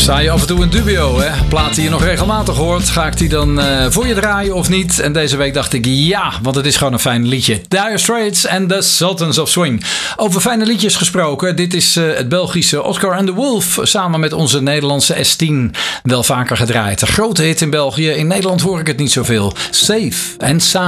Sta je af en toe in dubio, hè? Plaat die je nog regelmatig hoort. Ga ik die dan voor je draaien of niet? En deze week dacht ik ja, want het is gewoon een fijn liedje. Dire Straits en The Sultans of Swing. Over fijne liedjes gesproken. Dit is het Belgische Oscar and the Wolf. Samen met onze Nederlandse S10. Wel vaker gedraaid. Een grote hit in België. In Nederland hoor ik het niet zoveel. Safe and Sound.